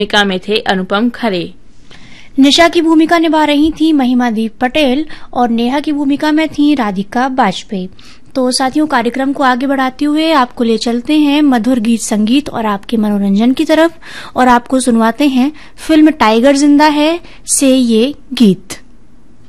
भूमिका में थे अनुपम खरे। निशा की भूमिका निभा रही थी महिमादीप पटेल और नेहा की भूमिका में थी राधिका बाजपेयी। तो साथियों, कार्यक्रम को आगे बढ़ाते हुए आपको ले चलते हैं मधुर गीत संगीत और आपके मनोरंजन की तरफ, और आपको सुनवाते हैं फिल्म टाइगर जिंदा है से ये गीत।